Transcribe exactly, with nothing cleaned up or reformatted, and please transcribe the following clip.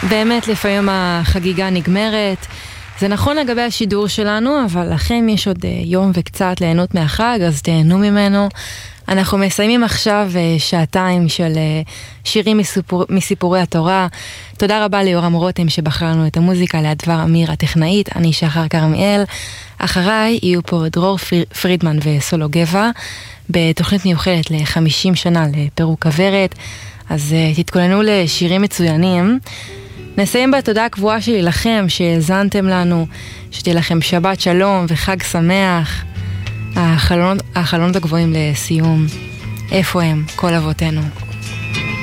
באמת לפעמים החגיגה נגמרת. זה נכון לגבי השידור שלנו, אבל לכם יש עוד יום וקצת ליהנות מהחג, אז תהנו ממנו. אנחנו מסיימים עכשיו שעתיים של שירים מסיפור, מסיפורי התורה. תודה רבה ליורם רותם שבחר לנו את המוזיקה, לאדבר אמיר הטכנאית, אני שחר קרמיאל. אחריי יהיו פה דרור פרידמן וסולו גבע, בתוכנית מיוחדת ל-חמישים שנה לפירוק כוורת, אז תתכוננו לשירים מצוינים. נסיים בתודה הקבועה שלי לכם שהזנתם לנו, שתהיה לכם שבת שלום וחג שמח. החלונות, החלונות הגבוהים לסיום, איפה הם כל אבותינו?